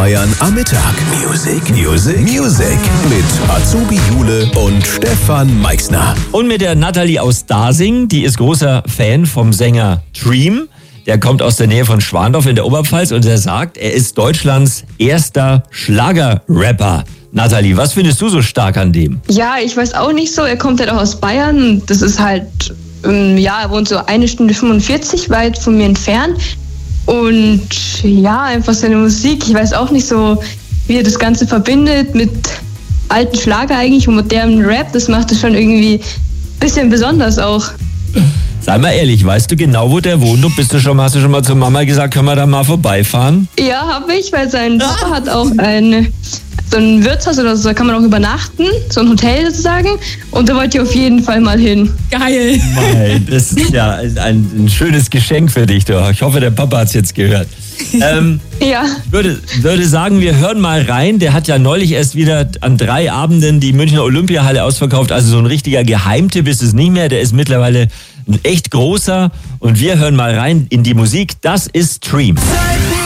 Bayern am Mittag. Music mit Azubi Jule und Stefan Meixner. Und mit der Nathalie aus Dasing, die ist großer Fan vom Sänger Dream. Der kommt aus der Nähe von Schwandorf in der Oberpfalz und er sagt, er ist Deutschlands erster Schlagerrapper. Nathalie, was findest du so stark an dem? Ja, ich weiß auch nicht so. Er kommt halt auch aus Bayern. Das ist halt, er wohnt so 1 Stunde 45 weit von mir entfernt. Und ja, einfach seine Musik. Ich weiß auch nicht so, wie er das Ganze verbindet mit alten Schlager eigentlich und modernen Rap. Das macht es schon irgendwie ein bisschen besonders auch. Sei mal ehrlich, weißt du genau, wo der wohnt? Hast du schon mal zur Mama gesagt, können wir da mal vorbeifahren? Ja, habe ich, weil sein Papa hat auch so ein Wirtshaus oder so, da kann man auch übernachten, so ein Hotel sozusagen. Und da wollte ich auf jeden Fall mal hin. Geil. Nein, das ist ja ein schönes Geschenk für dich. Du. Ich hoffe, der Papa hat es jetzt gehört. Ja. Würde sagen, wir hören mal rein. Der hat ja neulich erst wieder an 3 Abenden die Münchner Olympiahalle ausverkauft. Also so ein richtiger Geheimtipp ist es nicht mehr. Der ist mittlerweile ein echt großer. Und wir hören mal rein in die Musik. Das ist Dream.